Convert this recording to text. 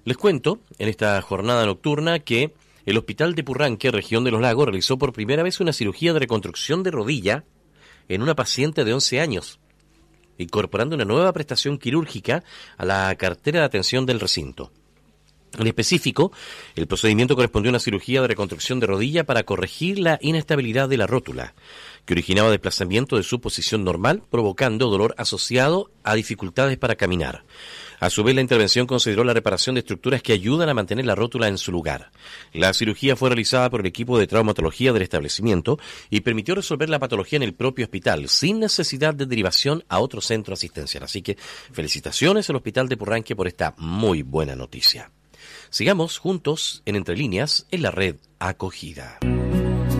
Les cuento en esta jornada nocturna que el Hospital de Purranque, región de Los Lagos, realizó por primera vez una cirugía de reconstrucción de rodilla en una paciente de 11 años, incorporando una nueva prestación quirúrgica a la cartera de atención del recinto. En específico, el procedimiento correspondió a una cirugía de reconstrucción de rodilla para corregir la inestabilidad de la rótula, que originaba desplazamiento de su posición normal, provocando dolor asociado a dificultades para caminar. A su vez, la intervención consideró la reparación de estructuras que ayudan a mantener la rótula en su lugar. La cirugía fue realizada por el equipo de traumatología del establecimiento y permitió resolver la patología en el propio hospital, sin necesidad de derivación a otro centro asistencial. Así que, felicitaciones al Hospital de Purranque por esta muy buena noticia. Sigamos juntos en Entre Líneas en la red Acogida.